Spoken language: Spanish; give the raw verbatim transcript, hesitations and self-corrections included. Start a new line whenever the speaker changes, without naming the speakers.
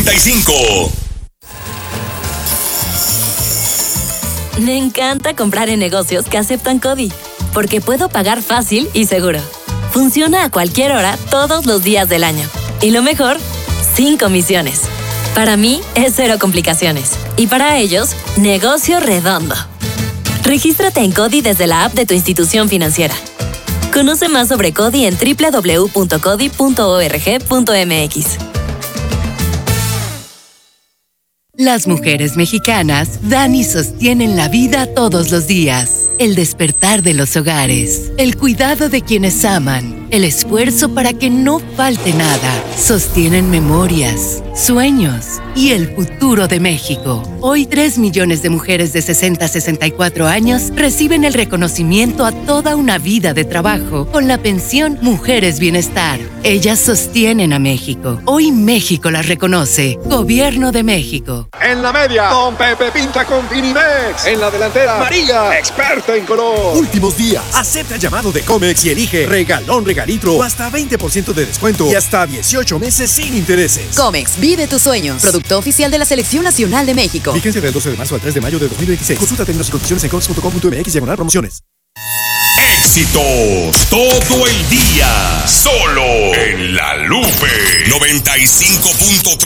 noventa y cinco.
Me encanta comprar en negocios que aceptan CODI, porque puedo pagar fácil y seguro. Funciona a cualquier hora, todos los días del año. Y lo mejor, sin comisiones. Para mí, es cero complicaciones. Y para ellos, negocio redondo. Regístrate en CODI desde la app de tu institución financiera. Conoce más sobre CODI en doble u doble u doble u punto codi punto org punto m x.
Las mujeres mexicanas dan y sostienen la vida todos los días. El despertar de los hogares, el cuidado de quienes aman, el esfuerzo para que no falte nada. Sostienen memorias, sueños y el futuro de México. Hoy, tres millones de mujeres de sesenta a sesenta y cuatro años reciben el reconocimiento a toda una vida de trabajo con la pensión Mujeres Bienestar. Ellas sostienen a México. Hoy México las reconoce. Gobierno de México.
En la media, Don Pepe pinta con Vinimex. En la delantera, María, experta en color.
Últimos días. Acepta el llamado de Comex y elige regalón regalitro o hasta veinte por ciento de descuento y hasta dieciocho meses sin intereses.
Comex, vive tus sueños. Producto oficial de la Selección Nacional de México.
Vigencia del doce de marzo al tres de mayo de dos mil veintiséis. Consulta términos y condiciones en comex punto com punto m x diagonal promociones.
Éxitos todo el día. Solo en La Lupe noventa y cinco punto tres.